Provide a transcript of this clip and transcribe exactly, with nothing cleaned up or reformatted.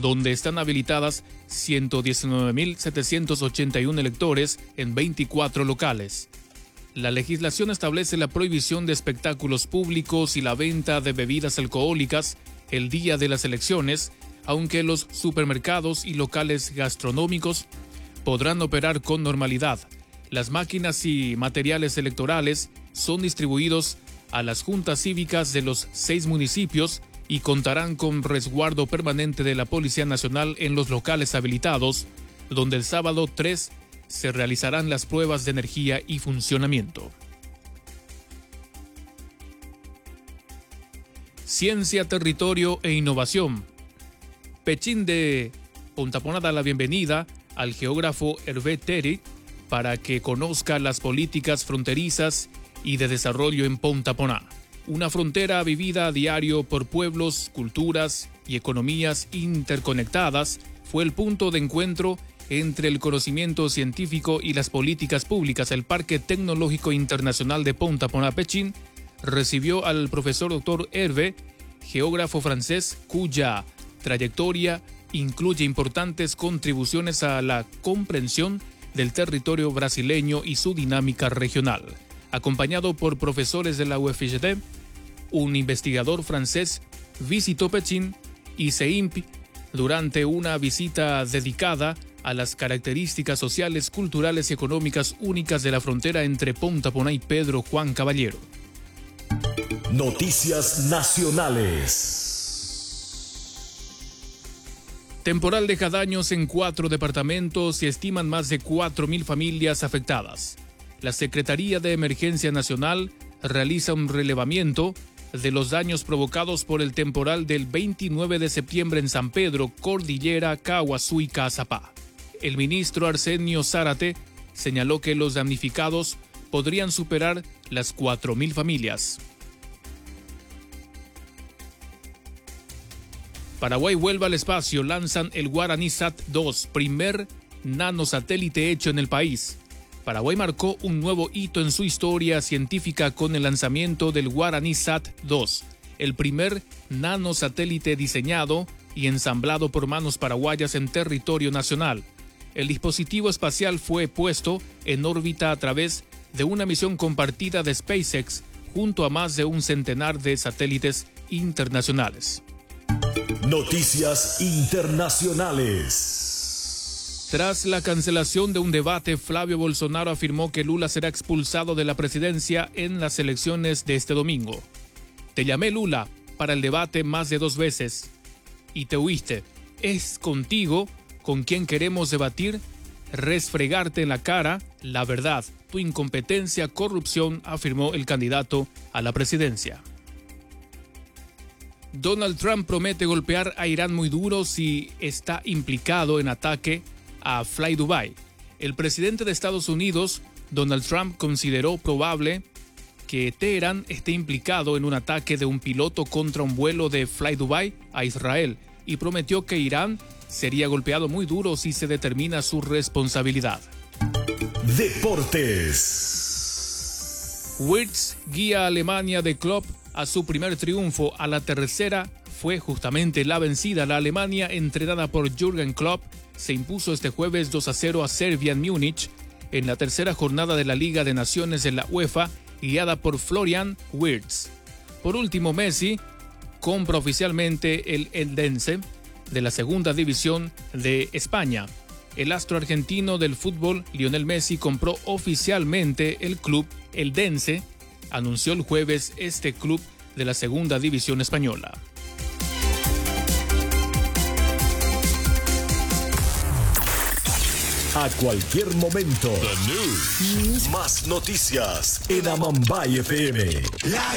donde están habilitadas ciento diecinueve mil setecientos ochenta y uno electores en veinticuatro locales. La legislación establece la prohibición de espectáculos públicos y la venta de bebidas alcohólicas el día de las elecciones, aunque los supermercados y locales gastronómicos podrán operar con normalidad. Las máquinas y materiales electorales son distribuidos a las juntas cívicas de los seis municipios y contarán con resguardo permanente de la Policía Nacional en los locales habilitados, donde el sábado tres se realizarán las pruebas de energía y funcionamiento. Ciencia, territorio e innovación. Pechín de Pontapona da la bienvenida al geógrafo Hervé Terry para que conozca las políticas fronterizas y de desarrollo en Pontapona, una frontera vivida a diario por pueblos, culturas y economías interconectadas. Fue el punto de encuentro entre el conocimiento científico y las políticas públicas. El Parque Tecnológico Internacional de Pontapona, Pechín, recibió al profesor doctor Hervé, geógrafo francés, cuya trayectoria incluye importantes contribuciones a la comprensión del territorio brasileño y su dinámica regional. Acompañado por profesores de la U F G D, un investigador francés visitó Pechín y CEIMP durante una visita dedicada a las características sociales, culturales y económicas únicas de la frontera entre Pontapona y Pedro Juan Caballero. Noticias nacionales. Temporal deja daños en cuatro departamentos y estiman más de cuatro mil familias afectadas. La Secretaría de Emergencia Nacional realiza un relevamiento de los daños provocados por el temporal del veintinueve de septiembre en San Pedro, Cordillera, Caaguazú y Caazapá. El ministro Arsenio Zárate señaló que los damnificados podrían superar las cuatro mil familias. Paraguay vuelve al espacio, lanzan el Guaraní-Sat dos, primer nanosatélite hecho en el país. Paraguay marcó un nuevo hito en su historia científica con el lanzamiento del Guaraní-Sat dos, el primer nanosatélite diseñado y ensamblado por manos paraguayas en territorio nacional. El dispositivo espacial fue puesto en órbita a través de una misión compartida de SpaceX junto a más de un centenar de satélites internacionales. Noticias internacionales. Tras la cancelación de un debate, Flavio Bolsonaro afirmó que Lula será expulsado de la presidencia en las elecciones de este domingo. Te llamé, Lula, para el debate más de dos veces y te huiste. Es contigo con quien queremos debatir, resfregarte en la cara la verdad, tu incompetencia, corrupción, afirmó el candidato a la presidencia. Donald Trump promete golpear a Irán muy duro si está implicado en ataque a Fly Dubai. El presidente de Estados Unidos, Donald Trump, consideró probable que Teherán esté implicado en un ataque de un piloto contra un vuelo de Fly Dubai a Israel y prometió que Irán sería golpeado muy duro si se determina su responsabilidad. Deportes. Wirtz guía a Alemania de Klopp a su primer triunfo. A la tercera fue justamente la vencida. La Alemania, entrenada por Jürgen Klopp, se impuso este jueves dos a cero a Serbia en Múnich en la tercera jornada de la Liga de Naciones de la UEFA, guiada por Florian Wirtz. Por último, Messi compra oficialmente el Eldense de la segunda división de España. El astro argentino del fútbol, Lionel Messi, compró oficialmente el club Eldense. Anunció el jueves este club de la segunda división española. A cualquier momento, The News. Más noticias en Amambay F M.